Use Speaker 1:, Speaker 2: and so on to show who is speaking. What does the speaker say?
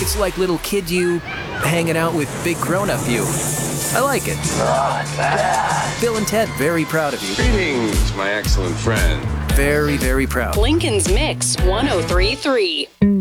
Speaker 1: It's like little kid you hanging out with big grown-up you. I like it. Bill and Ted, very proud of you.
Speaker 2: Greetings, my excellent friend.
Speaker 1: Very, very proud.
Speaker 3: Lincoln's Mix 1033.